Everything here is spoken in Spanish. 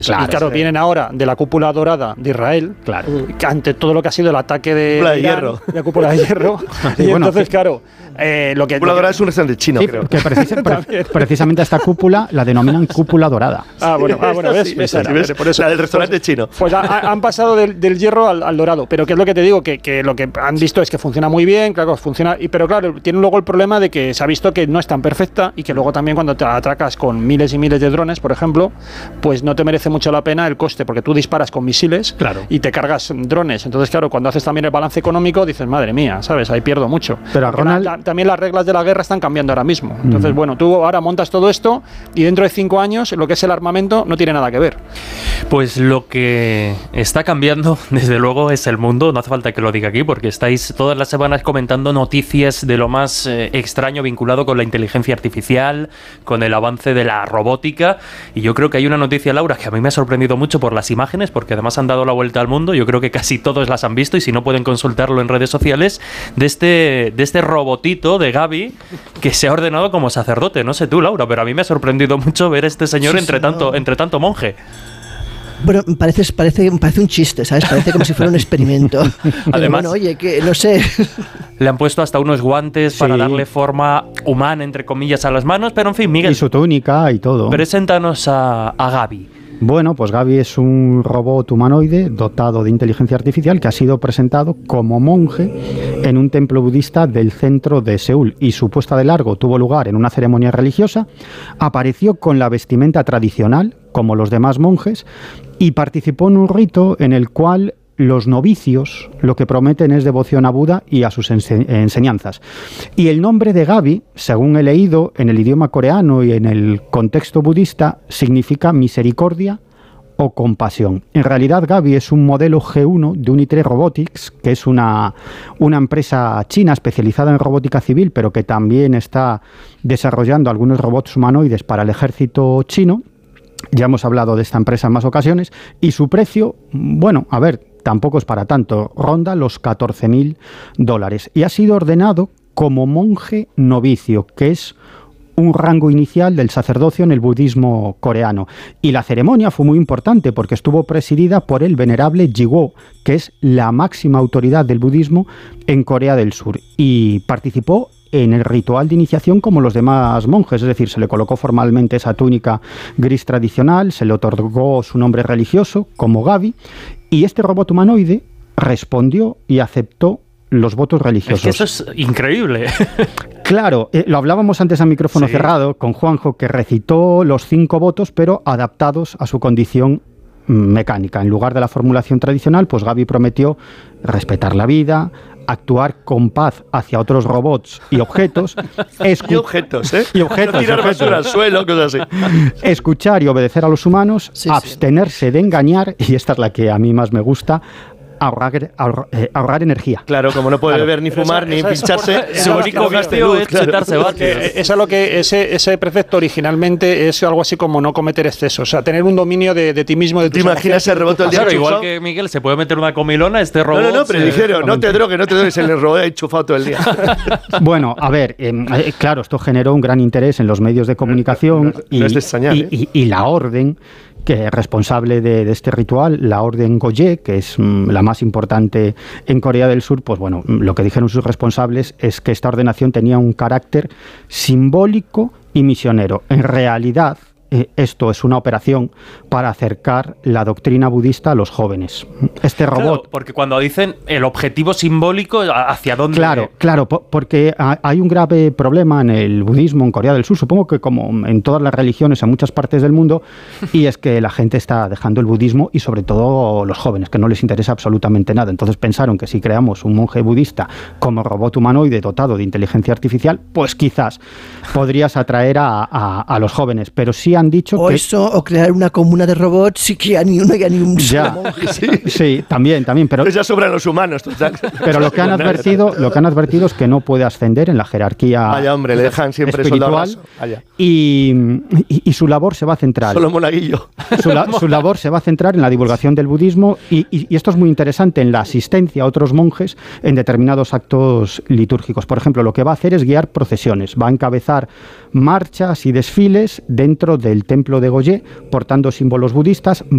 Claro, y claro, vienen ahora de la cúpula dorada de Israel, ante todo lo que ha sido el ataque de la cúpula de hierro. Y bueno, entonces, claro, lo que... Cúpula dorada es un restaurante chino, creo. Que precisamente esta cúpula la denominan cúpula dorada. Bueno, ¿ves? ¿Ves? Por eso, la del restaurante chino. Pues han pasado del hierro al dorado, pero que es lo que te digo, que lo que han visto es que funciona muy bien, claro, funciona, pero claro, tiene luego el problema de que se ha visto que no es tan perfecta y que luego también cuando te atracas con miles y miles de drones, por ejemplo, pues no te merece mucho la pena el coste, porque tú disparas con misiles y te cargas drones. Entonces, claro, cuando haces también el balance económico, dices, madre mía, ¿sabes? Ahí pierdo mucho. Pero Ronald... también las reglas de la guerra están cambiando ahora mismo. Entonces, bueno, tú ahora montas todo esto y dentro de 5 años lo que es el armamento no tiene nada que ver. Pues lo que está cambiando, desde luego, es el mundo. No hace falta que lo diga aquí, porque estáis todas las semanas comentando noticias de lo más extraño vinculado con la inteligencia artificial, con el avance de la robótica. Y yo creo que hay una noticia, Laura, que a mí me ha sorprendido mucho por las imágenes, porque además han dado la vuelta al mundo. Yo creo que casi todos las han visto, y si no pueden consultarlo en redes sociales, de este robotito de Gavi que se ha ordenado como sacerdote. No sé tú, Laura, pero a mí me ha sorprendido mucho ver a este señor entre tanto monje. Bueno, parece un chiste, ¿sabes? Parece como si fuera un experimento. Además, bueno, oye, que no sé. Le han puesto hasta unos guantes para darle forma humana, entre comillas, a las manos, pero en fin, Miguel. Y su túnica y todo. Preséntanos a Gavi. Bueno, pues Gavi es un robot humanoide dotado de inteligencia artificial que ha sido presentado como monje en un templo budista del centro de Seúl, y su puesta de largo tuvo lugar en una ceremonia religiosa. Apareció con la vestimenta tradicional, como los demás monjes, y participó en un rito en el cual los novicios lo que prometen es devoción a Buda y a sus enseñanzas. Y el nombre de Gavi, según he leído en el idioma coreano y en el contexto budista, significa misericordia o compasión. En realidad, Gavi es un modelo G1 de Unitre Robotics, que es una empresa china especializada en robótica civil, pero que también está desarrollando algunos robots humanoides para el ejército chino. Ya hemos hablado de esta empresa en más ocasiones, y su precio, bueno, a ver, tampoco es para tanto, ronda los $14.000, y ha sido ordenado como monje novicio, que es un rango inicial del sacerdocio en el budismo coreano. Y la ceremonia fue muy importante porque estuvo presidida por el venerable Jigwo, que es la máxima autoridad del budismo en Corea del Sur, y participó en el ritual de iniciación como los demás monjes, es decir, se le colocó formalmente esa túnica gris tradicional, se le otorgó su nombre religioso como Gavi, y este robot humanoide respondió y aceptó los votos religiosos. Es que eso es increíble. Claro, lo hablábamos antes a micrófono cerrado con Juanjo, que recitó los 5 votos, pero adaptados a su condición mecánica. En lugar de la formulación tradicional, pues Gavi prometió respetar la vida, actuar con paz hacia otros robots y objetos. Y objetos, ¿eh? Y objetos. No tirar basura al suelo, cosas así. Escuchar y obedecer a los humanos, abstenerse de engañar, y esta es la que a mí más me gusta, ahorrar energía. Claro, como no puede beber ni fumar ni pincharse, su único vicio es sentarse vatios. Eso es lo que ese precepto originalmente es algo así como no cometer excesos, o sea, tener un dominio de ti mismo, de tus emociones. ¿Te imaginas el robot el día claro, igual que Miguel se puede meter una comilona, este robot... No, pero dijeron, no te drogues, se le robó enchufado todo el día. Bueno, a ver, claro, esto generó un gran interés en los medios de comunicación no es de extrañar, y la orden que es responsable de este ritual, la Orden Goye, que es la más importante en Corea del Sur, pues bueno, lo que dijeron sus responsables es que esta ordenación tenía un carácter simbólico y misionero. En realidad, esto es una operación para acercar la doctrina budista a los jóvenes. Este robot... Claro, porque cuando dicen el objetivo simbólico, ¿hacia dónde? Claro, porque hay un grave problema en el budismo en Corea del Sur, supongo que como en todas las religiones en muchas partes del mundo, y es que la gente está dejando el budismo, y sobre todo los jóvenes, que no les interesa absolutamente nada. Entonces pensaron que si creamos un monje budista como robot humanoide dotado de inteligencia artificial, pues quizás podrías atraer a los jóvenes, pero sí han dicho o que... o crear una comuna de robots y que ni uno y ni un solo monje. Sí, también, pero... Pues ya sobran los humanos, total. Pero lo que han advertido es que no puede ascender en la jerarquía. Vaya hombre, le dejan siempre espiritual, y su labor se va a centrar... Solo monaguillo. Su labor se va a centrar en la divulgación del budismo y esto es muy interesante, en la asistencia a otros monjes en determinados actos litúrgicos. Por ejemplo, lo que va a hacer es guiar procesiones, va a encabezar marchas y desfiles dentro del templo de Goye, portando símbolos budistas,